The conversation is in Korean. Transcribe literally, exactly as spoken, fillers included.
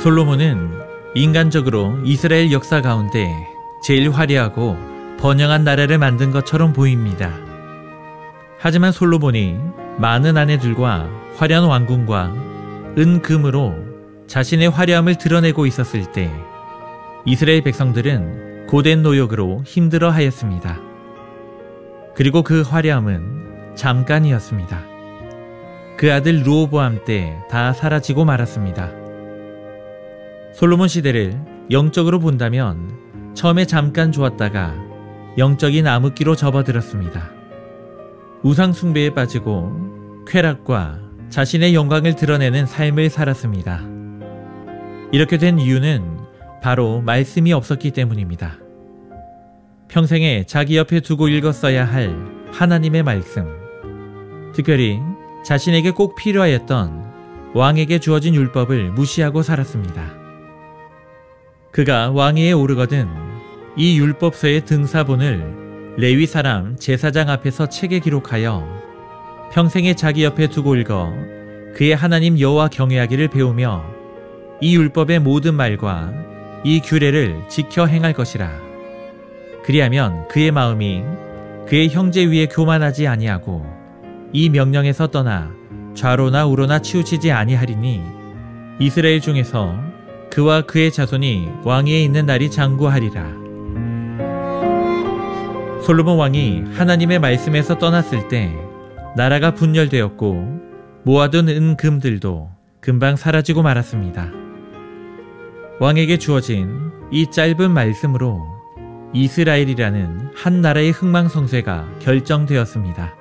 솔로몬은 인간적으로 이스라엘 역사 가운데 제일 화려하고 번영한 나라를 만든 것처럼 보입니다. 하지만 솔로몬이 많은 아내들과 화려한 왕궁과 은, 금으로 자신의 화려함을 드러내고 있었을 때 이스라엘 백성들은 고된 노역으로 힘들어 하였습니다. 그리고 그 화려함은 잠깐이었습니다. 그 아들 르호보암 때 다 사라지고 말았습니다. 솔로몬 시대를 영적으로 본다면 처음에 잠깐 좋았다가 영적인 암흑기로 접어들었습니다. 우상 숭배에 빠지고 쾌락과 자신의 영광을 드러내는 삶을 살았습니다. 이렇게 된 이유는 바로 말씀이 없었기 때문입니다. 평생에 자기 옆에 두고 읽었어야 할 하나님의 말씀, 특별히 자신에게 꼭 필요하였던 왕에게 주어진 율법을 무시하고 살았습니다. 그가 왕위에 오르거든 이 율법서의 등사본을 레위 사람 제사장 앞에서 책에 기록하여 평생에 자기 옆에 두고 읽어 그의 하나님 여호와 경외하기를 배우며 이 율법의 모든 말과 이 규례를 지켜 행할 것이라. 그리하면 그의 마음이 그의 형제 위에 교만하지 아니하고 이 명령에서 떠나 좌로나 우로나 치우치지 아니하리니 이스라엘 중에서 그와 그의 자손이 왕위에 있는 날이 장구하리라. 솔로몬 왕이 하나님의 말씀에서 떠났을 때 나라가 분열되었고 모아둔 은, 금들도 금방 사라지고 말았습니다. 왕에게 주어진 이 짧은 말씀으로 이스라엘이라는 한 나라의 흥망성쇠가 결정되었습니다.